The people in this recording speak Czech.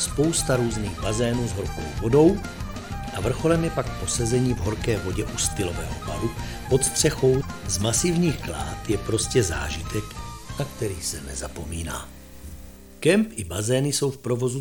spousta různých bazénů s horkou vodou a vrcholem je pak posezení v horké vodě u stylového baru pod střechou z masivních klád je prostě zážitek, na který se nezapomíná. Kemp i bazény jsou v provozu